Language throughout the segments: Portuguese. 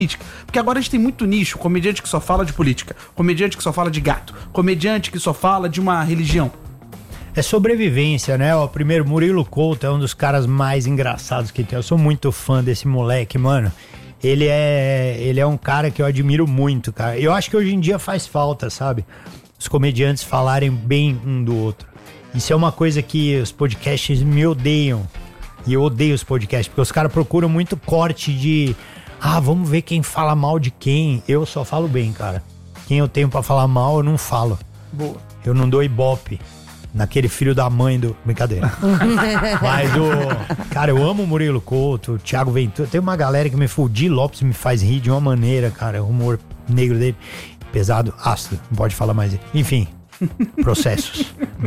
Porque agora a gente tem muito nicho, comediante que só fala de política, comediante que só fala de gato, comediante que só fala de uma religião. É sobrevivência, né? Ó, primeiro, Murilo Couto é um dos caras mais engraçados que tem. Eu sou muito fã desse moleque, mano. Ele é um cara que eu admiro muito, cara. Eu acho que hoje em dia faz falta, sabe? Os comediantes falarem bem um do outro. Isso é uma coisa que os podcasts me odeiam. E eu odeio os podcasts, porque os caras procuram muito corte de... vamos ver quem fala mal de quem. Eu só falo bem, cara. Quem eu tenho pra falar mal, eu não falo. Boa. Eu não dou ibope naquele filho da mãe do... Brincadeira. Mas cara, eu amo o Murilo Couto, o Thiago Ventura. Tem uma galera que me Di Lopes me faz rir de uma maneira, cara. O humor negro dele. Pesado, ácido. Não pode falar mais. Enfim, processos.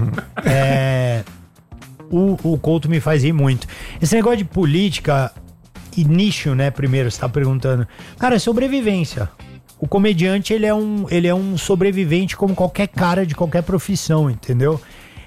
O Couto me faz rir muito. Esse negócio de política... E nicho, né, primeiro, você tá perguntando. Cara, é sobrevivência. O comediante, ele é um sobrevivente como qualquer cara de qualquer profissão, entendeu?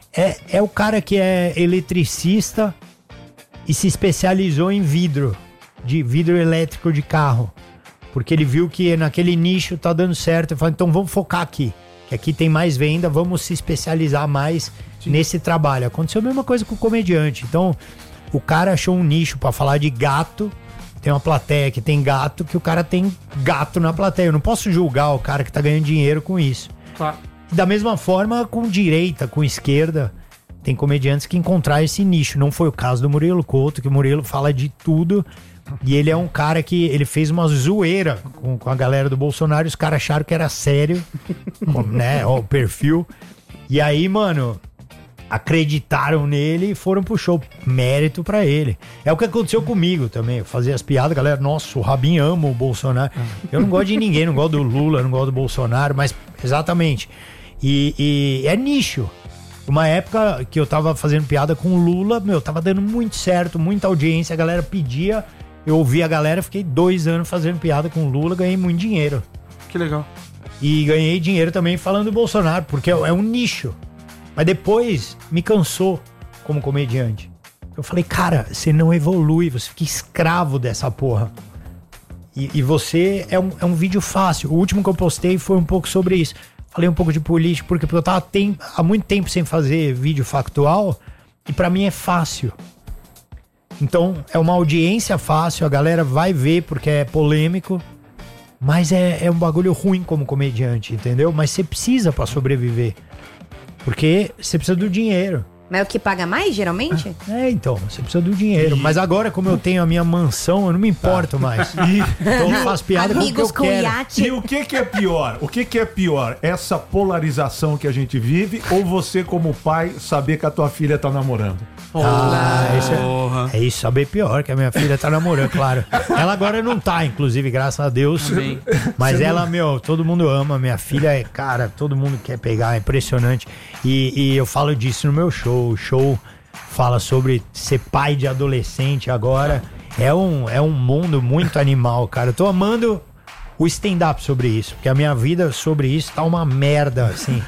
É o cara que é eletricista e se especializou em vidro elétrico de carro. Porque ele viu que naquele nicho tá dando certo. Ele falou, então vamos focar aqui. Que aqui tem mais venda, vamos se especializar mais nesse trabalho. Aconteceu a mesma coisa com o comediante. Então... O cara achou um nicho pra falar de gato. Tem uma plateia que tem gato, que o cara tem gato na plateia. Eu não posso julgar o cara que tá ganhando dinheiro com isso. Claro. E da mesma forma, com direita, com esquerda, tem comediantes que encontraram esse nicho. Não foi o caso do Murilo Couto, que o Murilo fala de tudo. E ele é um cara que ele fez uma zoeira com a galera do Bolsonaro. E os caras acharam que era sério, né? O perfil. E aí, mano... acreditaram nele e foram pro show. Mérito pra ele. É o que aconteceu comigo também. Eu fazia as piadas, galera, nossa, o Rabin ama o Bolsonaro. Eu não gosto de ninguém, não gosto do Lula, não gosto do Bolsonaro, mas exatamente. E é nicho. Uma época que eu tava fazendo piada com o Lula, tava dando muito certo, muita audiência, a galera pedia, eu ouvi a galera, fiquei 2 anos fazendo piada com o Lula, ganhei muito dinheiro. Que legal. E ganhei dinheiro também falando do Bolsonaro, porque é um nicho. Mas depois me cansou como comediante. Eu falei, cara, você não evolui, você fica escravo dessa porra. E você é um vídeo fácil. O último que eu postei foi um pouco sobre isso. Falei um pouco de política, porque eu tava há muito tempo sem fazer vídeo factual e pra mim é fácil. Então é uma audiência fácil, a galera vai ver porque é polêmico, mas é um bagulho ruim como comediante, entendeu? Mas você precisa pra sobreviver. Porque você precisa do dinheiro. Mas é o que paga mais, geralmente? Então, você precisa do dinheiro. Mas agora, como eu tenho a minha mansão, eu não me importo mais. Então eu faço piada com o que eu quero. Iate. E o que é pior? O que é pior? Essa polarização que a gente vive ou você, como pai, saber que a tua filha tá namorando? Isso, saber pior, que a minha filha tá namorando, claro. Ela agora não tá, inclusive, graças a Deus. Amém. Mas ela, todo mundo ama. Minha filha cara, todo mundo quer pegar, é impressionante. E eu falo disso no meu show. O show fala sobre ser pai de adolescente agora. É um mundo muito animal, cara. Eu tô amando o stand-up sobre isso, porque a minha vida sobre isso tá uma merda, assim.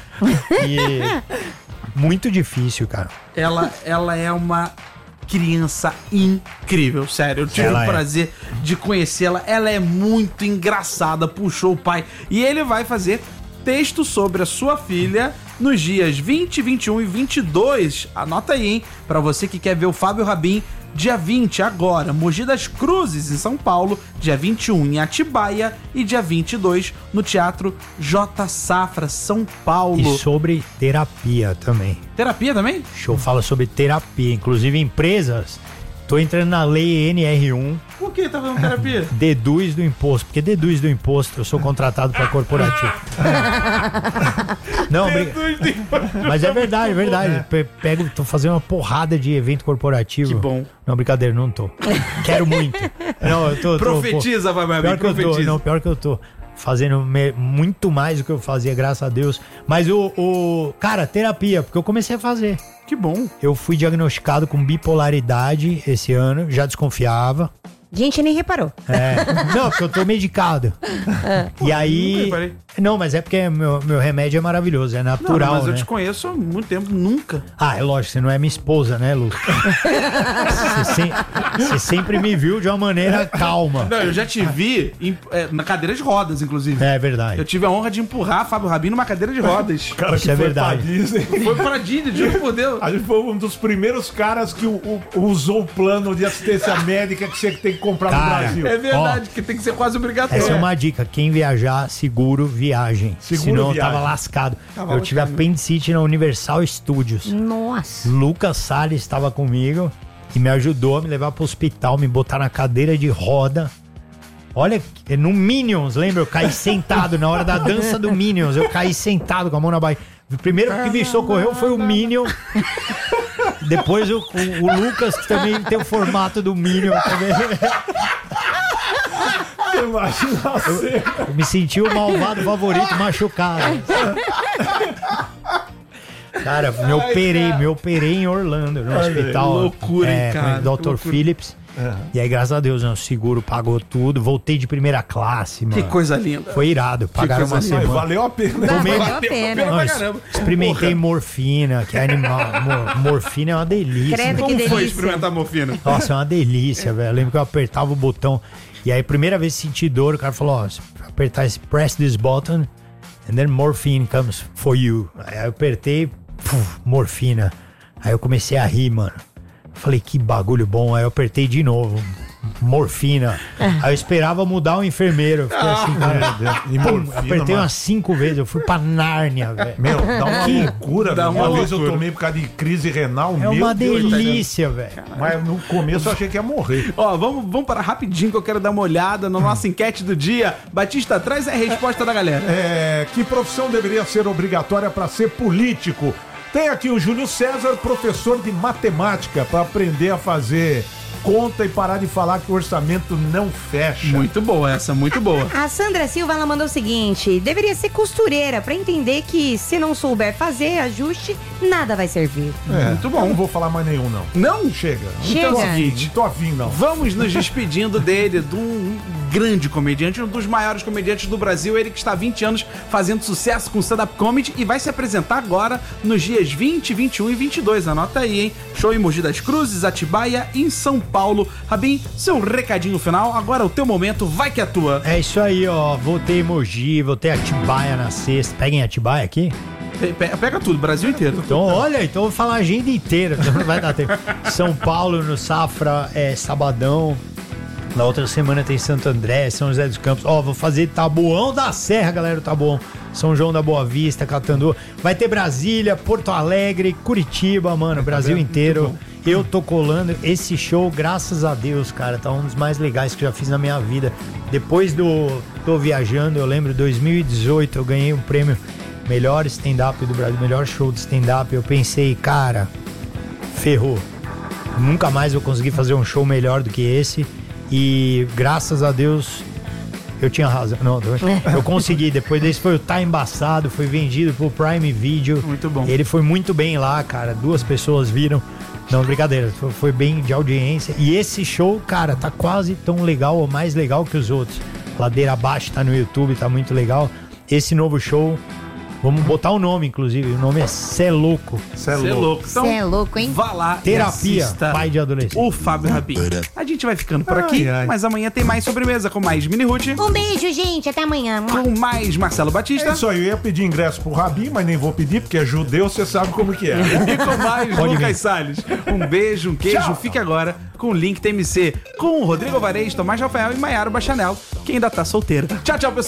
Muito difícil, cara. Ela é uma criança incrível, sério. Eu tive o prazer de conhecê-la. Ela é muito engraçada, puxou o pai. E ele vai fazer texto sobre a sua filha nos dias 20, 21 e 22. Anota aí, hein? Pra você que quer ver o Fábio Rabin, dia 20 agora, Mogi das Cruzes, em São Paulo, dia 21 em Atibaia e dia 22 no Teatro J. Safra, São Paulo. E sobre terapia também. Terapia também? O show fala sobre terapia, inclusive empresas. Tô entrando na lei NR1. Por que tá fazendo terapia? Deduz do imposto, porque deduz do imposto, eu sou contratado para corporativo. Não, mas é verdade, é verdade. Tô fazendo uma porrada de evento corporativo. Que bom. Não, brincadeira, não tô. Quero muito. Não, eu tô. Profetiza, vai, profetiza. Pior que eu tô fazendo muito mais do que eu fazia, graças a Deus. Mas cara, terapia, porque eu comecei a fazer. Que bom. Eu fui diagnosticado com bipolaridade esse ano, já desconfiava. Gente, nem reparou. Não, porque eu tô medicado. E aí, Não, mas é porque meu remédio é maravilhoso, é natural, mas eu né? te conheço há muito tempo, nunca. Ah, é lógico, você não é minha esposa, né, Lu? Você sempre me viu de uma maneira calma. Não, eu já te vi na cadeira de rodas, inclusive. É verdade. Eu tive a honra de empurrar Fábio Rabin numa cadeira de rodas. Cara Isso que é foi verdade. pra Disney. Foi pra Disney, juro por Deus. A gente foi um dos primeiros caras que usou o plano de assistência médica que você tem que comprar Cara, no Brasil. É verdade, que tem que ser quase obrigatório. Essa é uma dica. Quem viajar, seguro viagem. Seguro Senão eu viagem. tava lascado. Tava Eu tive lascado. apendicite na Universal Studios. Nossa. Lucas Salles estava comigo e me ajudou a me levar pro hospital, me botar na cadeira de roda. Olha, no Minions, lembra? Eu caí sentado na hora da dança do Minions. Eu caí sentado com a mão na barriga. O primeiro que me socorreu foi o Minion. Depois o Lucas, que também tem o formato do Minion também. Imagina você. Eu me senti o malvado favorito machucado. Cara, me operei em Orlando, no hospital. loucura, hein, cara? Com o Dr. Loucura. Phillips. E aí, graças a Deus, né, o seguro pagou tudo. Voltei de primeira classe, mano. Que coisa linda. Foi irado. Pagaram coisa uma linda. Mas semana. valeu a pena. Tomei- Valeu a pena. Não, pra caramba. experimentei morfina, que é animal. Morfina é uma delícia. Credo. Como Que foi delícia. experimentar morfina? Nossa, é uma delícia, velho. Eu lembro que eu apertava o botão. E aí, primeira vez que senti dor, o cara falou: ó, se apertar esse, press this button, and then morphine comes for you. Aí eu apertei, morfina. Aí eu comecei a rir, mano. Falei, que bagulho bom. Aí eu apertei de novo. Morfina. Aí eu esperava mudar o enfermeiro. Eu fiquei assim, cara. E morfina, Apertei mano. umas 5 vezes. Eu fui pra Nárnia, velho. Meu, dá uma Que- loucura. dá Uma uma vez eu loucura. tomei por causa de crise renal. É meu uma Deus do céu. delícia, velho. Mas no começo eu achei que ia morrer. Ó, vamos parar rapidinho que eu quero dar uma olhada na nossa enquete do dia. Batista, traz a resposta da galera. Que profissão deveria ser obrigatória para ser político? Tem aqui o Júlio César, professor de matemática, para aprender a fazer conta e parar de falar que o orçamento não fecha. Muito boa essa, muito boa. A Sandra Silva, ela mandou o seguinte: deveria ser costureira pra entender que se não souber fazer ajuste, nada vai servir. Muito bom. Não vou falar mais nenhum, não. Não? Chega. Chega. Não tô afim, não tô afim, não. Vamos nos despedindo dele, de um grande comediante, um dos maiores comediantes do Brasil, ele que está há 20 anos fazendo sucesso com stand-up comedy e vai se apresentar agora nos dias 20, 21 e 22. Anota aí, hein? Show em Mogi das Cruzes, Atibaia, em São Paulo. Rabin, seu recadinho final, agora é o teu momento, vai que é tua. É isso aí, ó. Voltei em Mogi, voltei a Atibaia na sexta. Peguem Atibaia aqui? Pega tudo, Brasil inteiro. Então, olha, então eu vou falar a agenda inteira, então não vai dar tempo. São Paulo, no Safra, sabadão. Na outra semana tem Santo André, São José dos Campos. Ó, vou fazer Taboão da Serra, galera do Taboão. São João da Boa Vista, Catandu. Vai ter Brasília, Porto Alegre, Curitiba, mano, Brasil inteiro. Eu tô colando esse show, graças a Deus, cara. Tá um dos mais legais que eu já fiz na minha vida. Depois do Tô Viajando, eu lembro, 2018, eu ganhei um prêmio melhor stand-up do Brasil, melhor show de stand-up. Eu pensei, cara, ferrou. Nunca mais vou conseguir fazer um show melhor do que esse. E graças a Deus eu tinha razão. Não, eu consegui. Depois desse foi o Tá Embaçado, foi vendido pro Prime Video. Muito bom. Ele foi muito bem lá, cara. 2 pessoas viram. Não, brincadeira. Foi bem de audiência. E esse show, cara, tá quase tão legal ou mais legal que os outros. Ladeira Abaixo tá no YouTube, tá muito legal. Esse novo show, vamos botar o nome, inclusive. O nome é Cê Louco. Cê é Cê é louco. louco. Então, Cê é louco, hein? vá lá e Terapia, assista pai de adolescente. o Fábio Rabin. A gente vai ficando por aqui, Ai, ai. mas amanhã tem mais sobremesa com mais Mini Ruth, Um beijo, gente. Até amanhã. com mais Marcelo Batista É isso aí, eu ia pedir ingresso pro Rabin, mas nem vou pedir, porque é judeu, você sabe como que é. e com mais Pode Lucas vir. Salles. Um beijo, um queijo. Tchau. Fique agora com o Link TMC, com o Rodrigo Alvarez, Tomás Rafael e Maiara Bachanel, que ainda tá solteira. Tchau, tchau, pessoal.